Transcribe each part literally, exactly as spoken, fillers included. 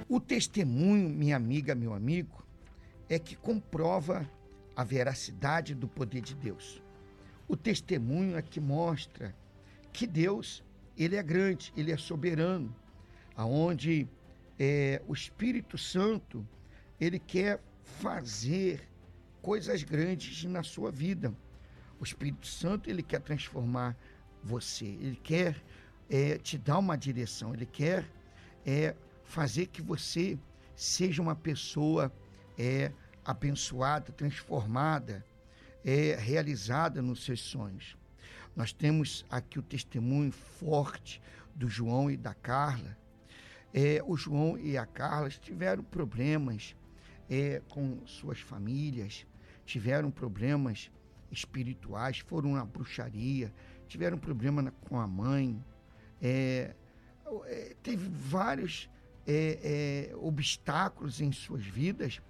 O testemunho, minha amiga, meu amigo, é que comprova a veracidade do poder de Deus. O testemunho é que mostra que Deus, ele é grande, ele é soberano, aonde é, o Espírito Santo, ele quer fazer coisas grandes na sua vida. O Espírito Santo, ele quer transformar você, ele quer é, te dar uma direção, ele quer é, fazer que você seja uma pessoa é, abençoada, transformada, é, realizada nos seus sonhos. Nós temos aqui o testemunho forte do João e da Carla. É, o João e a Carla tiveram problemas é, com suas famílias, tiveram problemas espirituais, foram na bruxaria, tiveram problema na, com a mãe, é, é, teve vários é, é, obstáculos em suas vidas,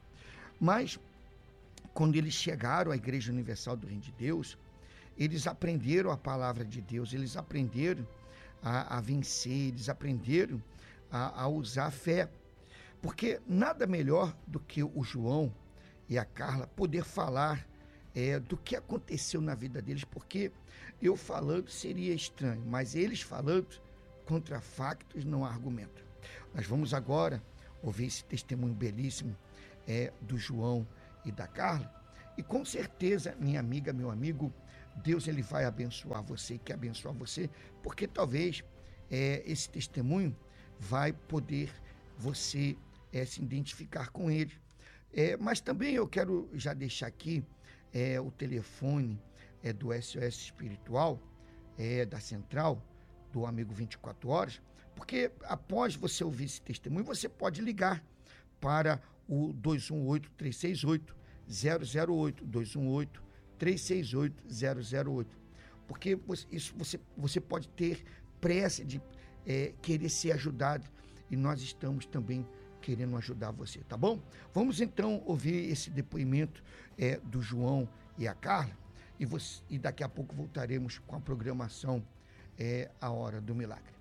mas quando eles chegaram à Igreja Universal do Reino de Deus, eles aprenderam a palavra de Deus, eles aprenderam a, a vencer, eles aprenderam a, a usar a fé, porque nada melhor do que o João e a Carla poder falar é, do que aconteceu na vida deles, porque eu falando seria estranho, mas eles falando, contra factos não há argumento. Nós vamos agora ouvir esse testemunho belíssimo é, do João e da Carla, e com certeza, minha amiga, meu amigo, Deus ele vai abençoar você, quer abençoar você, porque talvez é, esse testemunho vai poder você é, se identificar com ele. É, mas também eu quero já deixar aqui é, o telefone é, do S O S Espiritual, é, da Central, do Amigo vinte e quatro horas, porque após você ouvir esse testemunho, você pode ligar para o dois um oito, três seis oito, zero zero oito, dois um oito, três seis oito, zero zero oito, porque você, isso você, você pode ter pressa de é, querer ser ajudado, e nós estamos também querendo ajudar você, tá bom? Vamos então ouvir esse depoimento é, do João e a Carla, e, você, e daqui a pouco voltaremos com a programação é, A Hora do Milagre.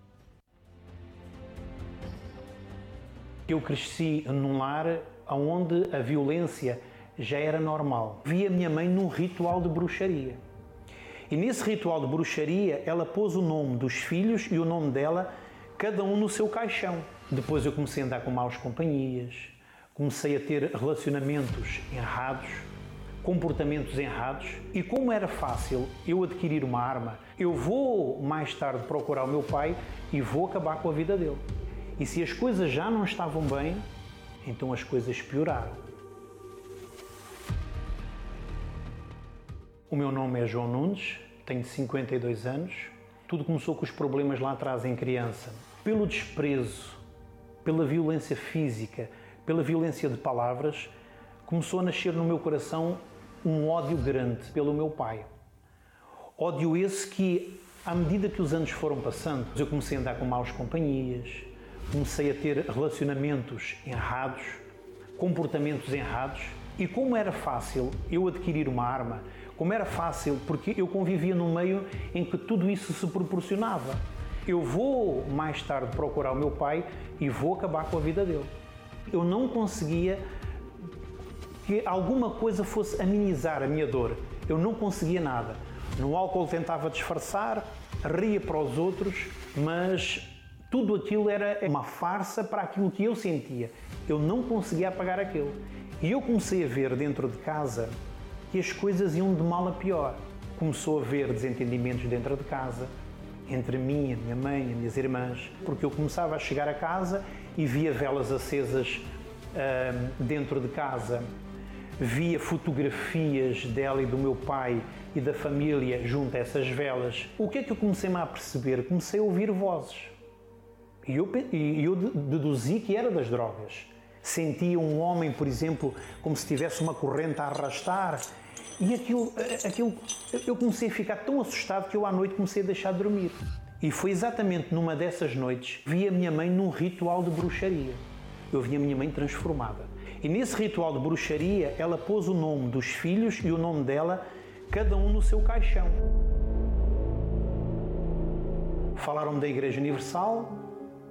Eu cresci num lar onde a violência já era normal. Vi a minha mãe num ritual de bruxaria. E nesse ritual de bruxaria, ela pôs o nome dos filhos e o nome dela, cada um no seu caixão. Depois eu comecei a andar com maus companhias, comecei a ter relacionamentos errados, comportamentos errados, e como era fácil eu adquirir uma arma, eu vou mais tarde procurar o meu pai e vou acabar com a vida dele. E se as coisas já não estavam bem, então as coisas pioraram. O meu nome é João Nunes, tenho cinquenta e dois anos. Tudo começou com os problemas lá atrás em criança. Pelo desprezo, pela violência física, pela violência de palavras, começou a nascer no meu coração um ódio grande pelo meu pai. Ódio esse que, à medida que os anos foram passando, eu comecei a andar com maus companhias, comecei a ter relacionamentos errados, comportamentos errados, e como era fácil eu adquirir uma arma, como era fácil, porque eu convivia num meio em que tudo isso se proporcionava. Eu vou mais tarde procurar o meu pai e vou acabar com a vida dele. Eu não conseguia que alguma coisa fosse amenizar a minha dor. Eu não conseguia nada. No álcool tentava disfarçar, ria para os outros, mas tudo aquilo era uma farsa para aquilo que eu sentia. Eu não conseguia apagar aquilo. E eu comecei a ver dentro de casa que as coisas iam de mal a pior. Começou a haver desentendimentos dentro de casa, entre mim, a minha mãe, as minhas irmãs, porque eu começava a chegar a casa e via velas acesas uh, dentro de casa, via fotografias dela e do meu pai e da família junto a essas velas. O que é que eu comecei a perceber? Comecei a ouvir vozes. E eu, e eu deduzi que era das drogas. Sentia um homem, por exemplo, como se tivesse uma corrente a arrastar, e aquilo, aquilo, eu comecei a ficar tão assustado que eu à noite comecei a deixar de dormir. E foi exatamente numa dessas noites que vi a minha mãe num ritual de bruxaria. Eu vi a minha mãe transformada. E nesse ritual de bruxaria, ela pôs o nome dos filhos e o nome dela, cada um no seu caixão. Falaram da Igreja Universal,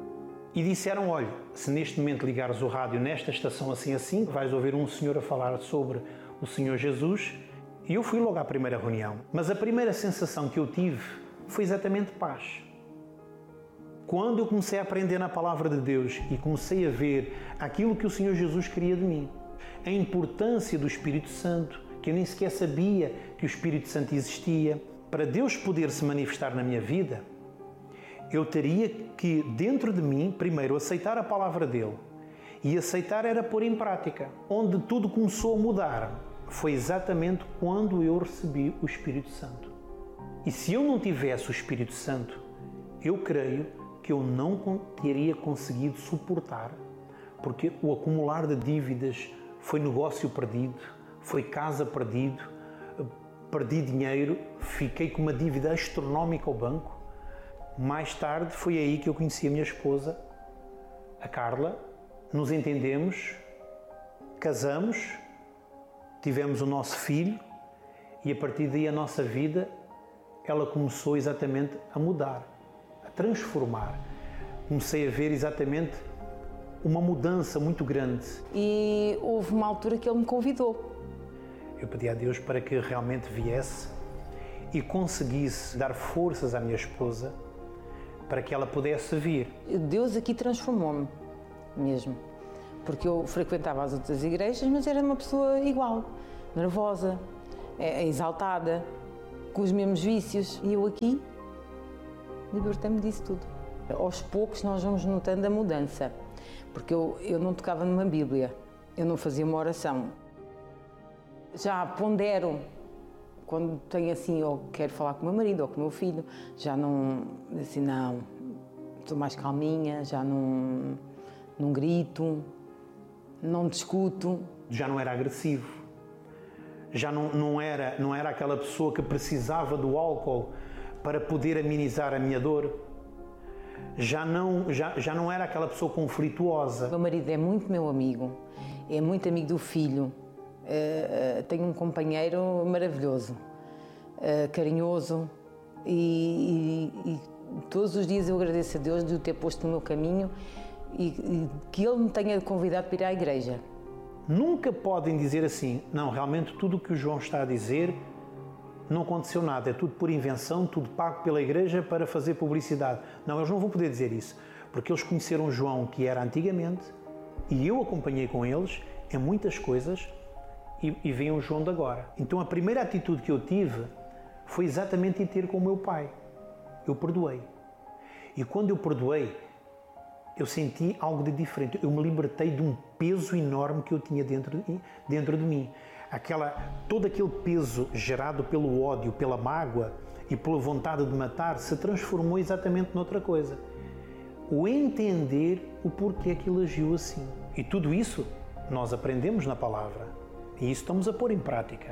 e disseram, olha, se neste momento ligares o rádio nesta estação assim assim, vais ouvir um senhor a falar sobre o Senhor Jesus. E eu fui logo à primeira reunião. Mas a primeira sensação que eu tive foi exatamente paz. Quando eu comecei a aprender na Palavra de Deus e comecei a ver aquilo que o Senhor Jesus queria de mim, a importância do Espírito Santo, que eu nem sequer sabia que o Espírito Santo existia, para Deus poder se manifestar na minha vida, eu teria que, dentro de mim, primeiro aceitar a Palavra dele. E aceitar era pôr em prática. Onde tudo começou a mudar foi exatamente quando eu recebi o Espírito Santo. E se eu não tivesse o Espírito Santo, eu creio que eu não teria conseguido suportar, porque o acumular de dívidas foi negócio perdido, foi casa perdido, perdi dinheiro, fiquei com uma dívida astronómica ao banco. Mais tarde foi aí que eu conheci a minha esposa, a Carla, nos entendemos, casamos, tivemos o nosso filho e a partir daí a nossa vida, ela começou exatamente a mudar, a transformar. Comecei a ver exatamente uma mudança muito grande. E houve uma altura que ele me convidou. Eu pedi a Deus para que realmente viesse e conseguisse dar forças à minha esposa para que ela pudesse vir. Deus aqui transformou-me mesmo, porque eu frequentava as outras igrejas, mas era uma pessoa igual, nervosa, exaltada, com os mesmos vícios. E eu aqui libertei-me disso tudo. Aos poucos nós vamos notando a mudança, porque eu, eu não tocava numa Bíblia, eu não fazia uma oração. Já pondero, quando tenho assim, ou quero falar com o meu marido ou com o meu filho, já não, assim, não, estou mais calminha, já não, não grito, não discuto. Já não era agressivo, já não, não, era, não era aquela pessoa que precisava do álcool para poder amenizar a minha dor. Já não, já, já não era aquela pessoa conflituosa. O meu marido é muito meu amigo, é muito amigo do filho. Uh, uh, tenho um companheiro maravilhoso, uh, carinhoso e, e, e todos os dias eu agradeço a Deus de o ter posto no meu caminho e, e que Ele me tenha convidado para ir à igreja. Nunca podem dizer assim, não, realmente tudo o que o João está a dizer não aconteceu nada, é tudo por invenção, tudo pago pela igreja para fazer publicidade. Não, eles não vão poder dizer isso, porque eles conheceram o João que era antigamente e eu acompanhei com eles em muitas coisas e, e veem o João de agora. Então a primeira atitude que eu tive foi exatamente ir ter com o meu pai. Eu perdoei. E quando eu perdoei, eu senti algo de diferente. Eu me libertei de um peso enorme que eu tinha dentro de, dentro de mim. Aquela, todo aquele peso gerado pelo ódio, pela mágoa e pela vontade de matar se transformou exatamente noutra coisa. O entender o porquê que ele agiu assim. E tudo isso nós aprendemos na palavra. E isso estamos a pôr em prática.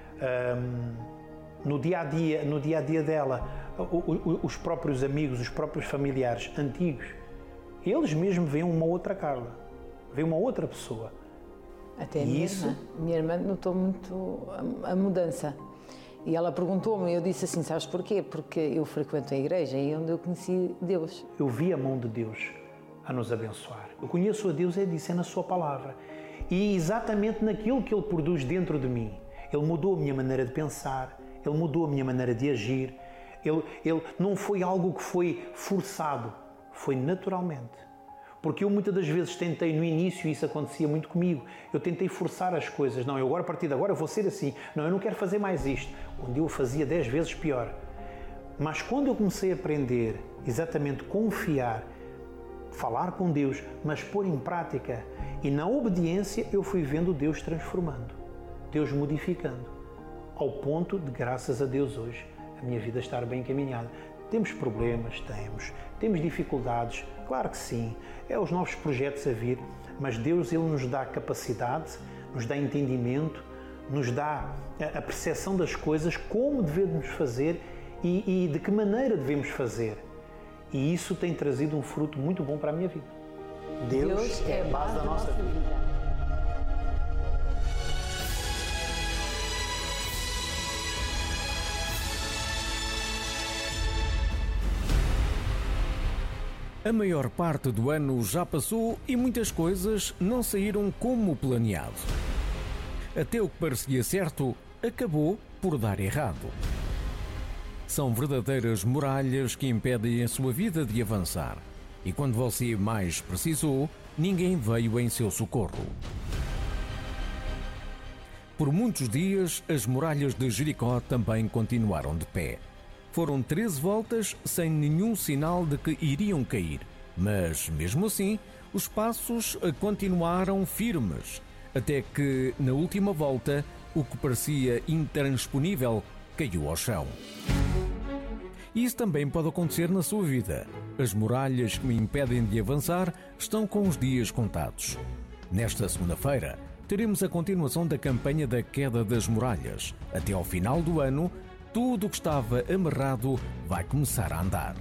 Um, no dia a dia, no dia a dia dela, o, o, os próprios amigos, os próprios familiares antigos, eles mesmo veem uma outra Carla, veem uma outra pessoa. Até a minha isso... irmã. Minha irmã notou muito a, a mudança. E ela perguntou-me, e eu disse assim, sabes porquê? Porque eu frequento a igreja e é onde eu conheci Deus. Eu vi a mão de Deus a nos abençoar. Eu conheço a Deus, é disso, é na sua palavra. E exatamente naquilo que Ele produz dentro de mim. Ele mudou a minha maneira de pensar, Ele mudou a minha maneira de agir. Ele, ele não foi algo que foi forçado, foi naturalmente. Porque eu muitas das vezes tentei no início, e isso acontecia muito comigo, eu tentei forçar as coisas. Não, eu agora, a partir de agora, eu vou ser assim. Não, eu não quero fazer mais isto. Onde eu fazia dez vezes pior. Mas quando eu comecei a aprender, exatamente confiar, falar com Deus, mas pôr em prática, e na obediência eu fui vendo Deus transformando, Deus modificando, ao ponto de, graças a Deus hoje, a minha vida estar bem encaminhada. Temos problemas, temos, temos dificuldades, claro que sim, é os novos projetos a vir, mas Deus, Ele nos dá capacidade, nos dá entendimento, nos dá a percepção das coisas, como devemos fazer e, e de que maneira devemos fazer. E isso tem trazido um fruto muito bom para a minha vida. Deus, Deus é a base da nossa vida. vida. A maior parte do ano já passou e muitas coisas não saíram como planeado. Até o que parecia certo acabou por dar errado. São verdadeiras muralhas que impedem a sua vida de avançar. E quando você mais precisou, ninguém veio em seu socorro. Por muitos dias, as muralhas de Jericó também continuaram de pé. Foram treze voltas sem nenhum sinal de que iriam cair. Mas, mesmo assim, os passos continuaram firmes, até que, na última volta, o que parecia intransponível caiu ao chão. Isso também pode acontecer na sua vida. As muralhas que me impedem de avançar estão com os dias contados. Nesta segunda-feira, teremos a continuação da campanha da queda das muralhas. Até ao final do ano, tudo o que estava amarrado vai começar a andar.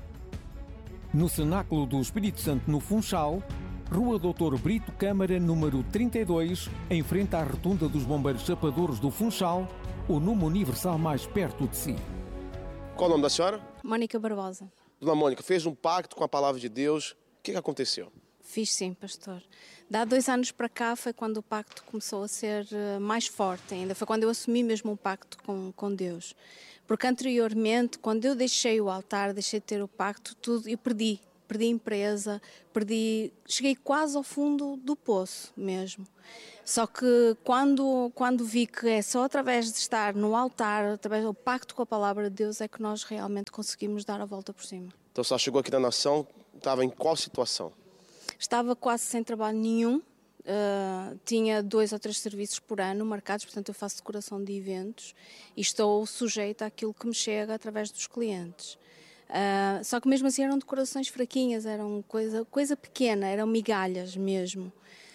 No Cenáculo do Espírito Santo, no Funchal, Rua doutor Brito Câmara, número trinta e dois, em frente à rotunda dos Bombeiros Chapadores do Funchal, o número universal mais perto de si. Qual o nome da senhora? Mônica Barbosa. Dona Mônica, fez um pacto com a palavra de Deus. O que, que aconteceu? Fiz sim, pastor. Dá dois anos para cá foi quando o pacto começou a ser mais forte ainda. Foi quando eu assumi mesmo um pacto com, com Deus. Porque anteriormente, quando eu deixei o altar, deixei de ter o pacto, tudo, eu perdi. Perdi a empresa, perdi... Cheguei quase ao fundo do poço mesmo. Só que quando, quando vi que é só através de estar no altar, através do pacto com a palavra de Deus, é que nós realmente conseguimos dar a volta por cima. Então, você chegou aqui na nação, estava em qual situação? Estava quase sem trabalho nenhum, uh, tinha dois ou três serviços por ano marcados, portanto eu faço decoração de eventos e estou sujeita àquilo que me chega através dos clientes. Uh, só que mesmo assim eram decorações fraquinhas, eram coisa, coisa pequena, eram migalhas mesmo.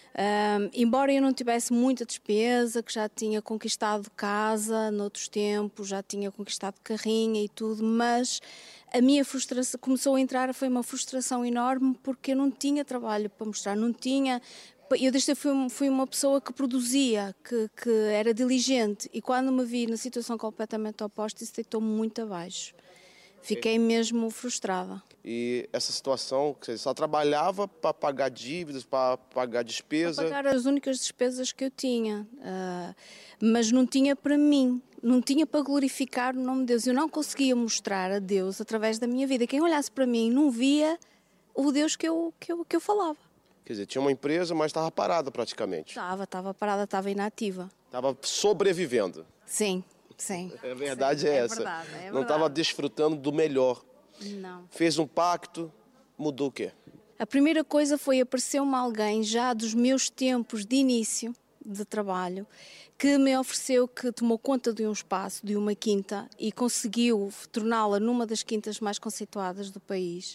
Uh, embora eu não tivesse muita despesa, que já tinha conquistado casa noutros tempos, já tinha conquistado carrinha e tudo, mas a minha frustração começou a entrar, foi uma frustração enorme porque eu não tinha trabalho para mostrar, não tinha... Eu desde fui, fui uma pessoa que produzia, que, que era diligente e quando me vi na situação completamente oposta, isso deitou-me muito abaixo. Fiquei mesmo frustrada. E essa situação, você só trabalhava para pagar dívidas, para pagar despesa? Para pagar as únicas despesas que eu tinha, uh, mas não tinha para mim, não tinha para glorificar o nome de Deus. Eu não conseguia mostrar a Deus através da minha vida. Quem olhasse para mim não via o Deus que eu, que eu, que eu falava. Quer dizer, tinha uma empresa, mas estava parada praticamente. Estava, estava parada, estava inativa. Estava sobrevivendo. Sim. Sim. A verdade é, é essa. Verdade, é verdade. Não estava desfrutando do melhor. Não. Fez um pacto, mudou o quê? A primeira coisa foi aparecer-me alguém já dos meus tempos de início de trabalho que me ofereceu, que tomou conta de um espaço, de uma quinta e conseguiu torná-la numa das quintas mais conceituadas do país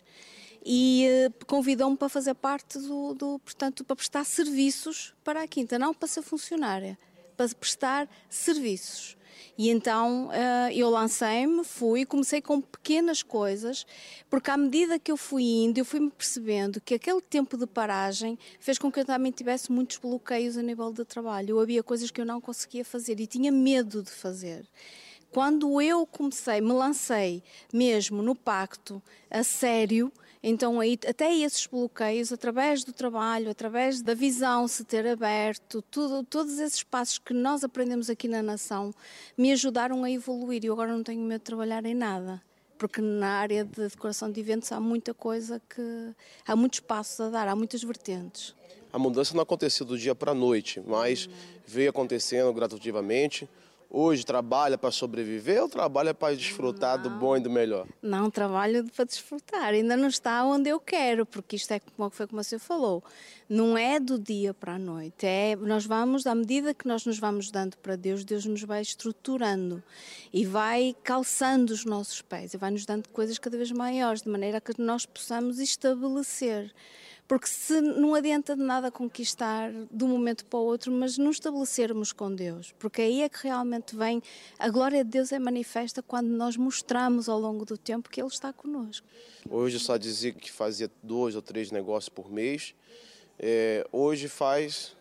e uh, convidou-me para fazer parte do, do, portanto, para prestar serviços para a quinta, não para ser funcionária, para prestar serviços. E então uh, eu lancei-me, fui, comecei com pequenas coisas, porque à medida que eu fui indo, eu fui-me percebendo que aquele tempo de paragem fez com que eu também tivesse muitos bloqueios a nível de trabalho. Eu havia coisas que eu não conseguia fazer e tinha medo de fazer. Quando eu comecei, me lancei mesmo no pacto, a sério, então aí, até esses bloqueios, através do trabalho, através da visão se ter aberto, tudo, todos esses passos que nós aprendemos aqui na nação, me ajudaram a evoluir e eu agora não tenho medo de trabalhar em nada. Porque na área de decoração de eventos há muita coisa que... há muitos passos a dar, há muitas vertentes. A mudança não aconteceu do dia para a noite, mas veio acontecendo gradativamente. Hoje trabalha para sobreviver ou trabalha para desfrutar não, do bom e do melhor? Não, trabalho para desfrutar. Ainda não está onde eu quero, porque isto é como foi como você falou. Não é do dia para a noite. É, nós vamos, à medida que nós nos vamos dando para Deus, Deus nos vai estruturando e vai calçando os nossos pés e vai nos dando coisas cada vez maiores, de maneira que nós possamos estabelecer. Porque se não adianta de nada conquistar de um momento para o outro, mas não estabelecermos com Deus, porque aí é que realmente vem, a glória de Deus é manifesta quando nós mostramos ao longo do tempo que Ele está connosco. Hoje só dizia que fazia dois ou três negócios por mês, é, hoje faz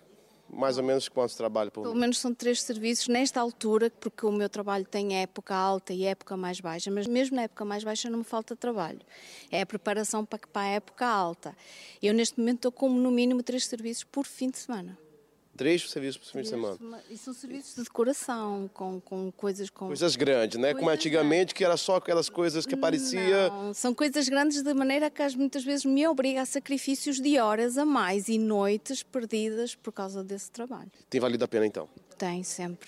Mais ou menos quantos trabalhos por mês? Pelo menos são três serviços nesta altura, porque o meu trabalho tem época alta e época mais baixa, mas mesmo na época mais baixa não me falta trabalho. É a preparação para, para a época alta. Eu neste momento estou com no mínimo três serviços por fim de semana. Três serviços por fim de semana? E são serviços de decoração, com, com coisas... Com... Coisas grandes, né? Coisas Como antigamente, grandes. que era só aquelas coisas que aparecia... Não, são coisas grandes de maneira que as, muitas vezes me obriga a sacrifícios de horas a mais e noites perdidas por causa desse trabalho. Tem valido a pena, então? Tem, sempre.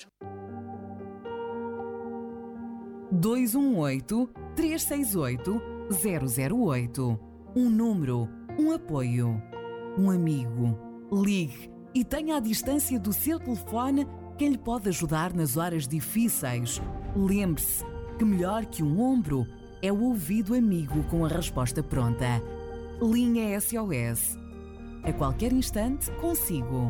dois um oito, três seis oito, zero zero oito. Um número, um apoio, um amigo. Ligue e tenha à distância do seu telefone quem lhe pode ajudar nas horas difíceis. Lembre-se que melhor que um ombro é o ouvido amigo com a resposta pronta. Linha S O S. A qualquer instante, consigo.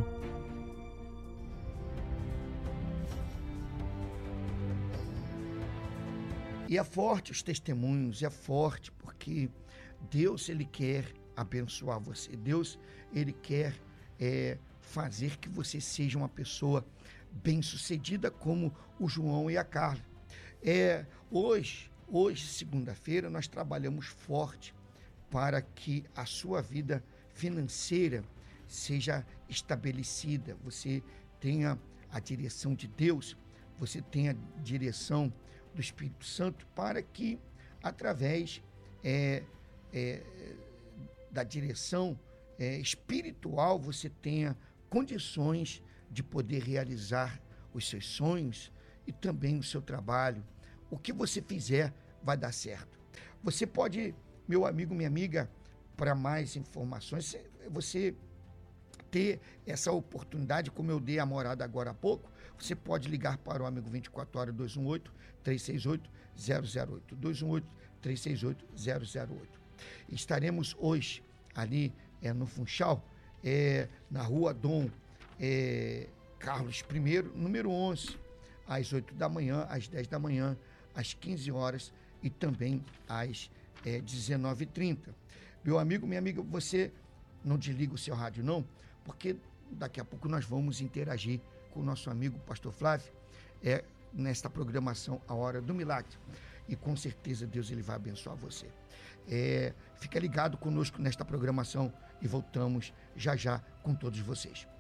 E é forte os testemunhos, é forte porque Deus, Ele quer abençoar você. Deus, Ele quer é, fazer que você seja uma pessoa bem-sucedida como o João e a Carla. É, hoje, hoje, segunda-feira, nós trabalhamos forte para que a sua vida financeira seja estabelecida. Você tenha a direção de Deus, você tenha a direção do Espírito Santo para que, através é, é, da direção é, espiritual, você tenha condições de poder realizar os seus sonhos e também o seu trabalho. O que você fizer vai dar certo. Você pode, meu amigo, minha amiga, para mais informações, você ter essa oportunidade, como eu dei a morada agora há pouco, você pode ligar para o Amigo vinte e quatro horas, dois um oito, três seis oito, zero zero oito, dois um oito, três seis oito, zero zero oito. Estaremos hoje ali é, no Funchal, é, na rua Dom é, Carlos I, número onze, às oito da manhã, às dez da manhã, às quinze horas e também às é, dezenove e trinta. Meu amigo, minha amiga, você não desliga o seu rádio não, porque daqui a pouco nós vamos interagir com o nosso amigo Pastor Flávio é, nesta programação A Hora do Milagre. E com certeza Deus ele vai abençoar você. É, fica ligado conosco nesta programação e voltamos já já com todos vocês.